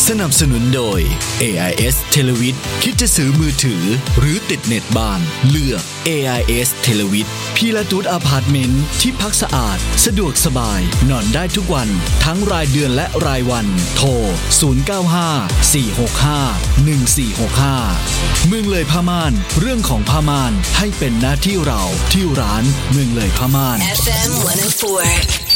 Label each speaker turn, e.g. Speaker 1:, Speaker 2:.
Speaker 1: สนับสนุนโดย AIS Televiz คิดจะซื้อมือถือหรือติดเน็ตบ้านเลือก AIS Televiz พีละตูดอพาร์ตเมนต์ที่พักสะอาดสะดวกสบายนอนได้ทุกวันทั้งรายเดือนและรายวันโทร0954651465เมืองเลยผ้าม่านเรื่องของผ้าม่านให้เป็นหน้าที่เราที่ร้านเมืองเลยผ้าม่าน
Speaker 2: FM 104